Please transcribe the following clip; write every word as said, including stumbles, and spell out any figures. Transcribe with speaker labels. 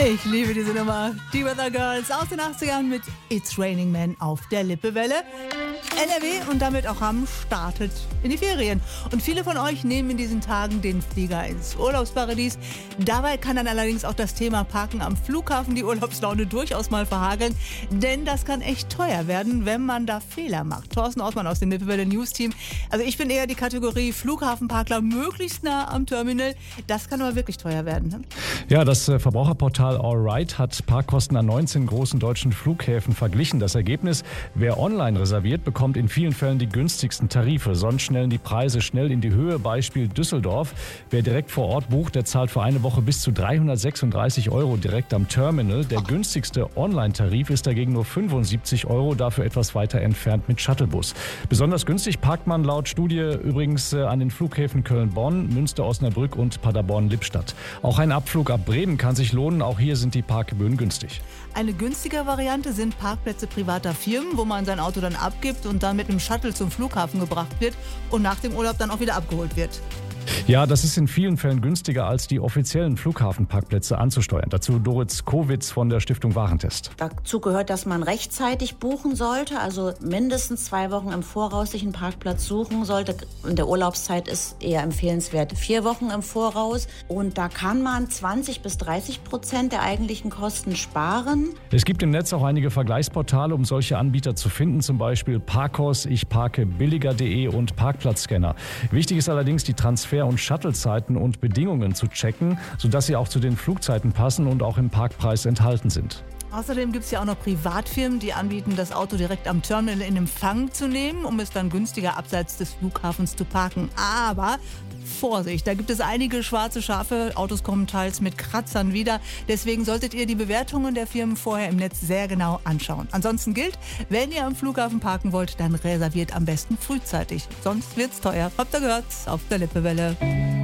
Speaker 1: Ich liebe diese Nummer. Die Weather Girls aus den achtzigern mit It's Raining Men auf der Lippewelle. N R W und damit auch Hamm startet in die Ferien. Und viele von euch nehmen in diesen Tagen den Flieger ins Urlaubsparadies. Dabei kann dann allerdings auch das Thema Parken am Flughafen die Urlaubslaune durchaus mal verhageln. Denn das kann echt teuer werden, wenn man da Fehler macht. Thorsten Ortmann aus dem Lippewelle News Team. Also ich bin eher die Kategorie Flughafenparkler möglichst nah am Terminal. Das kann aber wirklich teuer werden. Ne?
Speaker 2: Ja, das äh, Verbraucherportal AllRide hat Parkkosten an neunzehn großen deutschen Flughäfen verglichen. Das Ergebnis: Wer online reserviert, bekommt in vielen Fällen die günstigsten Tarife. Sonst schnellen die Preise schnell in die Höhe. Beispiel Düsseldorf. Wer direkt vor Ort bucht, der zahlt für eine Woche bis zu dreihundertsechsunddreißig Euro direkt am Terminal. Der günstigste Online-Tarif ist dagegen nur fünfundsiebzig Euro, dafür etwas weiter entfernt mit Shuttlebus. Besonders günstig parkt man laut Studie übrigens an den Flughäfen Köln-Bonn, Münster-Osnabrück und Paderborn-Lippstadt. Auch ein Abflug ab Bremen kann sich lohnen. Auch hier sind die Parkgebühren günstig.
Speaker 1: Eine günstige Variante sind Parkplätze privater Firmen, wo man sein Auto dann abgibt und dann mit einem Shuttle zum Flughafen gebracht wird und nach dem Urlaub dann auch wieder abgeholt wird.
Speaker 2: Ja, das ist in vielen Fällen günstiger, als die offiziellen Flughafenparkplätze anzusteuern. Dazu Doritz Kowitz von der Stiftung Warentest.
Speaker 3: Dazu gehört, dass man rechtzeitig buchen sollte, also mindestens zwei Wochen im Voraus sich einen Parkplatz suchen sollte. In der Urlaubszeit ist eher empfehlenswert vier Wochen im Voraus. Und da kann man zwanzig bis dreißig Prozent der eigentlichen Kosten sparen.
Speaker 2: Es gibt im Netz auch einige Vergleichsportale, um solche Anbieter zu finden, zum Beispiel Parkos, ich parke billiger punkt de und Parkplatzscanner. Wichtig ist allerdings, die Transfer- und Shuttlezeiten und Bedingungen zu checken, sodass sie auch zu den Flugzeiten passen und auch im Parkpreis enthalten sind.
Speaker 1: Außerdem gibt es ja auch noch Privatfirmen, die anbieten, das Auto direkt am Terminal in Empfang zu nehmen, um es dann günstiger abseits des Flughafens zu parken. Aber Vorsicht, da gibt es einige schwarze Schafe. Autos kommen teils mit Kratzern wieder. Deswegen solltet ihr die Bewertungen der Firmen vorher im Netz sehr genau anschauen. Ansonsten gilt, wenn ihr am Flughafen parken wollt, dann reserviert am besten frühzeitig. Sonst wird's teuer. Habt ihr gehört? Auf der Lippewelle.